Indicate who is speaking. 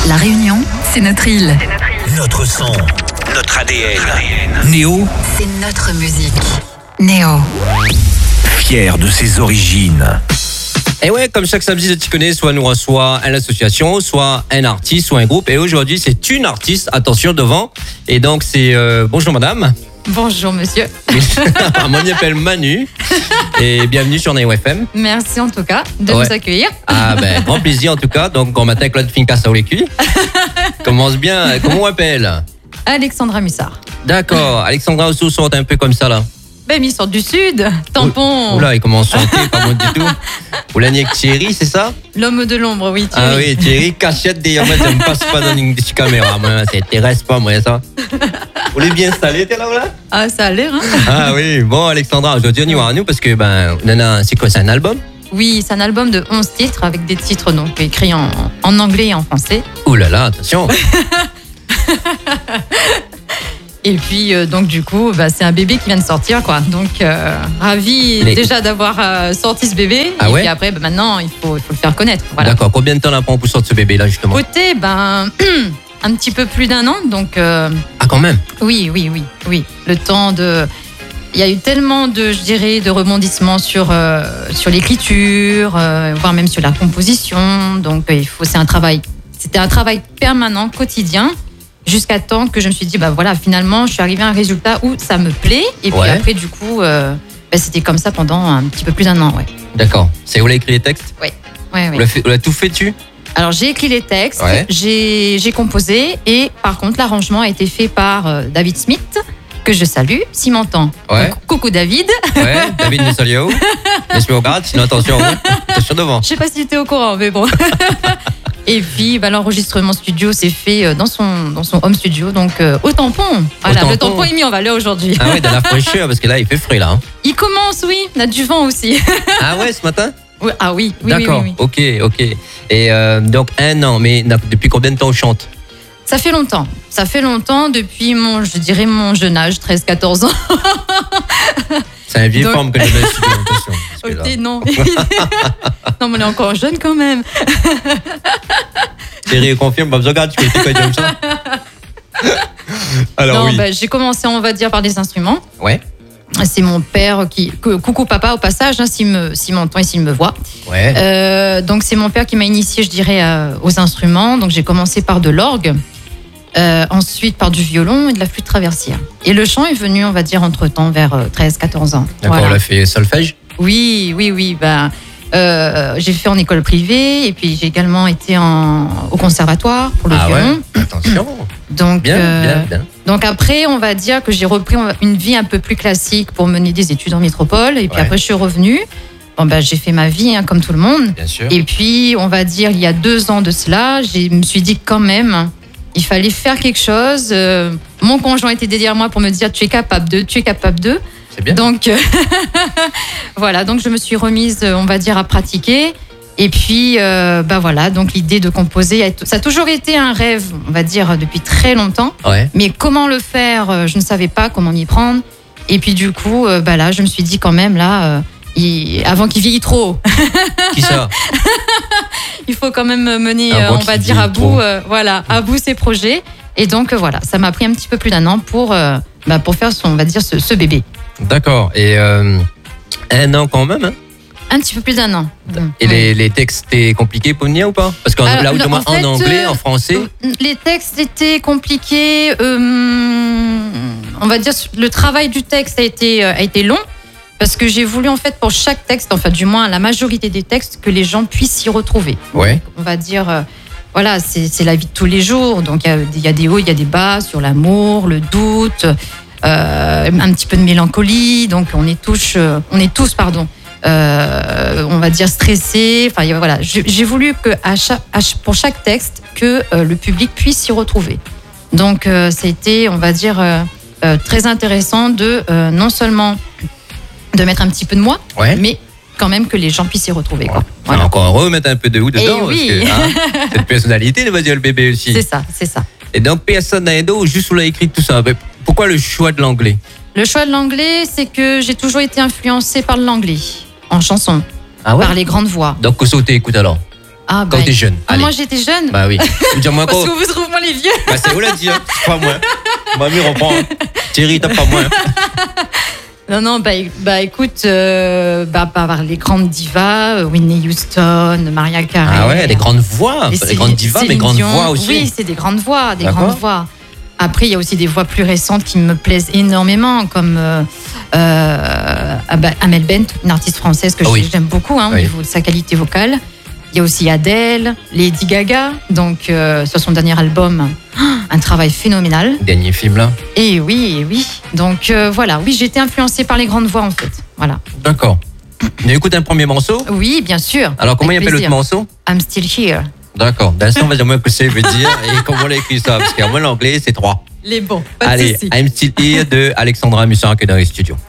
Speaker 1: La Réunion, c'est notre île.
Speaker 2: Notre son, notre ADN. Néo,
Speaker 1: c'est notre musique. Néo.
Speaker 2: Fier de ses origines.
Speaker 3: Et ouais, comme chaque samedi, tu connais, soit nous reçoit une association, soit un artiste, soit un groupe. Et aujourd'hui, c'est une artiste, attention devant. Et donc, c'est bonjour madame.
Speaker 4: Bonjour monsieur.
Speaker 3: Moi, je m'appelle Manu. Et bienvenue sur Néo FM.
Speaker 4: Merci en tout cas de nous accueillir.
Speaker 3: Ah ben, grand plaisir en tout cas. Donc, on matin, Claude Finca Saouleki. Commence bien. Comment on appelle?
Speaker 4: Alexandra Mussard.
Speaker 3: D'accord. Alexandra aussi sort un peu comme ça là.
Speaker 4: Ben, il sort du sud. Tampon.
Speaker 3: Oula, il commence à chanter, pas bon du tout. Vous l'avez avec Thierry, c'est ça?
Speaker 4: L'homme de l'ombre, oui. Thierry.
Speaker 3: Ah oui, Thierry, cachette des moi, ça me passe pas dans une caméra. Moi, ça intéresse pas, moi, ça. Vous l'avez bien installé, t'es là, ou là?
Speaker 4: Ah, ça a l'air, hein?
Speaker 3: Ah oui, bon, Alexandra, aujourd'hui, on y va à nous parce que, c'est quoi, c'est un album?
Speaker 4: Oui, c'est un album de 11 titres avec des titres donc écrits en anglais et en français.
Speaker 3: Ouh là là, attention.
Speaker 4: Et puis, donc, du coup, c'est un bébé qui vient de sortir, quoi. Donc, ravi déjà d'avoir sorti ce bébé.
Speaker 3: Ah
Speaker 4: et
Speaker 3: ouais?
Speaker 4: puis après, maintenant, il faut le faire connaître. Voilà.
Speaker 3: D'accord, combien de temps on prend pour sortir ce bébé-là, justement?
Speaker 4: Côté, un petit peu plus d'1 an. Donc,
Speaker 3: Ah, quand même?
Speaker 4: oui. Le temps de... Il y a eu tellement de rebondissements sur l'écriture, voire même sur la composition. Donc, c'était un travail permanent, quotidien. Jusqu'à temps que je me suis dit, finalement, je suis arrivée à un résultat où ça me plaît. Et puis après, du coup, c'était comme ça pendant un petit peu plus d'1 an, ouais.
Speaker 3: D'accord. C'est où vous l'avez écrit les textes?
Speaker 4: Oui.
Speaker 3: Vous l'avez tout fait dessus?
Speaker 4: Alors, j'ai écrit les textes,
Speaker 3: ouais.
Speaker 4: J'ai composé. Et par contre, l'arrangement a été fait par David Smith, que je salue, s'il m'entend.
Speaker 3: Ouais.
Speaker 4: Donc, coucou David.
Speaker 3: Ouais, David nous salue. Laisse-moi regarder, sinon attention devant.
Speaker 4: Je sais pas si tu étais au courant, mais bon. Et puis, l'enregistrement studio s'est fait dans son home studio, donc au Tampon. Voilà, le Tampon est mis en valeur aujourd'hui.
Speaker 3: Ah oui, dans la fraîcheur, parce que là, il fait frais, là. Hein.
Speaker 4: Il commence, oui. On a du vent aussi.
Speaker 3: Ah ouais, ce matin?
Speaker 4: Oui, ah oui.
Speaker 3: D'accord,
Speaker 4: oui.
Speaker 3: ok. Et donc, 1 an, mais depuis combien de temps on chante?
Speaker 4: Ça fait longtemps. Ça fait longtemps, depuis mon jeune âge, 13-14 ans.
Speaker 3: C'est un vieille forme que j'ai dans le studio, attention.
Speaker 4: Ok, non. Non, mais on est encore jeune quand même.
Speaker 3: Thierry confirme, regarde, tu connais quoi comme ça? Alors,
Speaker 4: non,
Speaker 3: oui.
Speaker 4: J'ai commencé, on va dire, par des instruments.
Speaker 3: Ouais.
Speaker 4: C'est mon père coucou papa au passage, s'il m'entend et s'il me voit.
Speaker 3: Ouais.
Speaker 4: Donc c'est mon père qui m'a initié, je dirais, aux instruments. Donc j'ai commencé par de l'orgue, ensuite par du violon et de la flûte traversière. Et le chant est venu, on va dire, entre-temps, vers 13-14 ans.
Speaker 3: D'accord,
Speaker 4: voilà.
Speaker 3: on l'a fait solfège?
Speaker 4: Oui. J'ai fait en école privée et puis j'ai également été au conservatoire pour le violon.
Speaker 3: Ouais. Attention.
Speaker 4: Donc,
Speaker 3: bien.
Speaker 4: Donc après, on va dire que j'ai repris une vie un peu plus classique pour mener des études en métropole. Et puis après, je suis revenue. J'ai fait ma vie, comme tout le monde.
Speaker 3: Bien sûr.
Speaker 4: Et puis, on va dire, il y a 2 ans de cela, je me suis dit quand même, il fallait faire quelque chose. Mon conjoint était derrière moi pour me dire, tu es capable de.
Speaker 3: C'est bien.
Speaker 4: Donc, voilà, donc je me suis remise, on va dire, à pratiquer. Et puis, donc l'idée de composer, ça a toujours été un rêve, on va dire, depuis très longtemps.
Speaker 3: Ouais.
Speaker 4: Mais comment le faire, je ne savais pas comment m'y prendre. Et puis, du coup, là, je me suis dit quand même, là, avant qu'il vieillit trop.
Speaker 3: Qui ça?
Speaker 4: Il faut quand même mener,
Speaker 3: Avant
Speaker 4: on va
Speaker 3: qu'il
Speaker 4: dire, à
Speaker 3: vieillit
Speaker 4: bout, à bout ses projets. Et donc, voilà, ça m'a pris un petit peu plus d'1 an pour faire, on va dire, ce bébé.
Speaker 3: D'accord. Et 1 an quand même, hein?
Speaker 4: Un petit peu plus d'1 an.
Speaker 3: Et les textes étaient compliqués pour venir ou pas? Parce que là où en anglais, en français.
Speaker 4: Les textes étaient compliqués. On va dire le travail du texte a été long parce que j'ai voulu en fait pour chaque texte, enfin du moins la majorité des textes, que les gens puissent s'y retrouver.
Speaker 3: Ouais.
Speaker 4: On va dire c'est la vie de tous les jours. Donc il y a des hauts, il y a des bas sur l'amour, le doute, un petit peu de mélancolie. Donc on est tous on va dire stressé. Enfin voilà, j'ai voulu que pour chaque texte que le public puisse s'y retrouver. Donc c'était, on va dire, très intéressant de non seulement de mettre un petit peu de moi, mais quand même que les gens puissent s'y retrouver. Quoi.
Speaker 3: Voilà. Encore remettre un peu de vous dedans.
Speaker 4: Oui.
Speaker 3: Parce que, cette personnalité, il va dire le bébé aussi.
Speaker 4: C'est ça.
Speaker 3: Et donc personne n'a aidé ou juste vous l'avez écrit tout ça. Pourquoi le choix de l'anglais?
Speaker 4: Le choix de l'anglais, c'est que j'ai toujours été influencée par l'anglais en chanson,
Speaker 3: par
Speaker 4: les grandes voix.
Speaker 3: Donc, qu'est-ce que tu écoutes alors?
Speaker 4: Ah,
Speaker 3: Quand t'es jeune. Allez.
Speaker 4: Moi, j'étais jeune.
Speaker 3: Bah oui. Dis-moi
Speaker 4: Parce
Speaker 3: quoi.
Speaker 4: que vous trouvez moi les vieux.
Speaker 3: Bah c'est où l'a dit, hein. C'est pas moi. Mamie reprend. Hein. Thierry, t'as pas moi.
Speaker 4: Non, écoute, par les grandes divas, Whitney Houston, Mariah Carey.
Speaker 3: Ah ouais, des grandes voix. Les grandes divas, mais grandes voix aussi.
Speaker 4: Oui, c'est des grandes voix,
Speaker 3: D'accord.
Speaker 4: grandes voix. Après, il y a aussi des voix plus récentes qui me plaisent énormément, comme Amel Bent, une artiste française que j'aime beaucoup au niveau de sa qualité vocale. Il y a aussi Adele, Lady Gaga, donc sur son dernier album, un travail phénoménal.
Speaker 3: Dernier film là.
Speaker 4: Et oui. Donc voilà, oui, j'ai été influencée par les grandes voix en fait. Voilà.
Speaker 3: D'accord. On écoute un premier morceau.
Speaker 4: Oui, bien sûr.
Speaker 3: Alors comment il appelle l'autre morceau?
Speaker 4: I'm Still Here.
Speaker 3: D'accord. D'instant, on va dire moi que ça veut dire et comment on a écrit ça, parce qu'à moi l'anglais c'est 3.
Speaker 4: Les bons. Pas de
Speaker 3: Allez,
Speaker 4: soucis.
Speaker 3: I'm Still Here de Alexandra Mussac dans les studios.